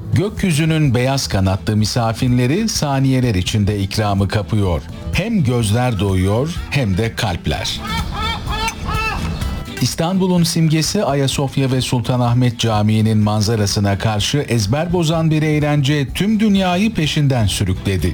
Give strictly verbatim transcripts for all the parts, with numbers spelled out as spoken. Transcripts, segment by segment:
Gökyüzünün beyaz kanatlı misafirleri saniyeler içinde ikramı kapıyor. Hem gözler doyuyor hem de kalpler. İstanbul'un simgesi Ayasofya ve Sultanahmet Camii'nin manzarasına karşı ezber bozan bir eğlence tüm dünyayı peşinden sürükledi.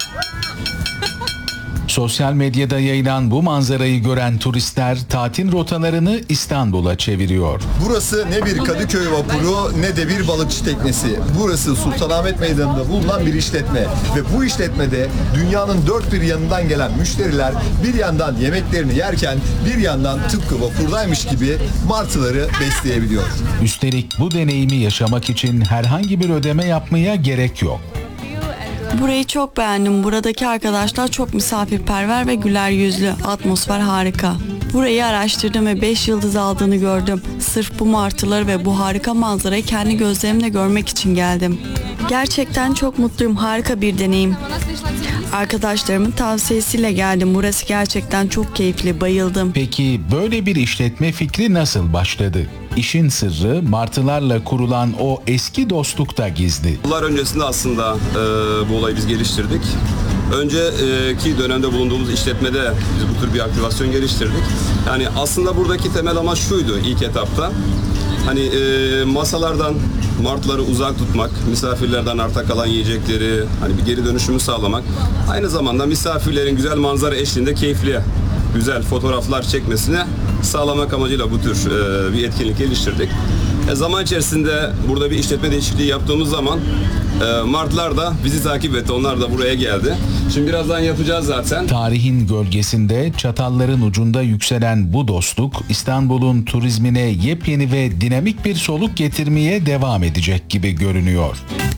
Sosyal medyada yayılan bu manzarayı gören turistler tatil rotalarını İstanbul'a çeviriyor. Burası ne bir Kadıköy vapuru ne de bir balıkçı teknesi. Burası Sultanahmet Meydanı'nda bulunan bir işletme. Ve bu işletmede dünyanın dört bir yanından gelen müşteriler bir yandan yemeklerini yerken bir yandan tıpkı vapurdaymış gibi martıları besleyebiliyor. Üstelik bu deneyimi yaşamak için herhangi bir ödeme yapmaya gerek yok. Burayı çok beğendim. Buradaki arkadaşlar çok misafirperver ve güler yüzlü. Atmosfer harika. Burayı araştırdım ve beş yıldız aldığını gördüm. Sırf bu martıları ve bu harika manzarayı kendi gözlerimle görmek için geldim. Gerçekten çok mutluyum. Harika bir deneyim. Arkadaşlarımın tavsiyesiyle geldim. Burası gerçekten çok keyifli. Bayıldım. Peki böyle bir işletme fikri nasıl başladı? İşin sırrı martılarla kurulan o eski dostlukta gizli. Yıllar öncesinde aslında e, bu olayı biz geliştirdik. Önceki dönemde bulunduğumuz işletmede biz bu tür bir aktivasyon geliştirdik. Yani aslında buradaki temel amaç şuydu ilk etapta. Hani e, masalardan martıları uzak tutmak, misafirlerden arta kalan yiyecekleri hani bir geri dönüşümü sağlamak. Aynı zamanda misafirlerin güzel manzara eşliğinde keyifli, güzel fotoğraflar çekmesine sağlamak amacıyla bu tür e, bir etkinlik geliştirdik. E, zaman içerisinde burada bir işletme değişikliği yaptığımız zaman e, martılar da bizi takip etti. Onlar da buraya geldi. Şimdi birazdan yapacağız zaten. Tarihin gölgesinde çatalların ucunda yükselen bu dostluk İstanbul'un turizmine yepyeni ve dinamik bir soluk getirmeye devam edecek gibi görünüyor.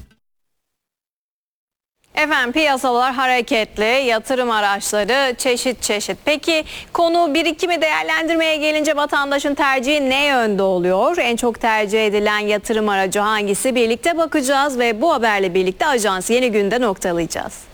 Efendim piyasalar hareketli, yatırım araçları çeşit çeşit. Peki konu birikimi değerlendirmeye gelince vatandaşın tercihi ne yönde oluyor? En çok tercih edilen yatırım aracı hangisi? Birlikte bakacağız ve bu haberle birlikte Ajans Yeni Gün'de noktalayacağız.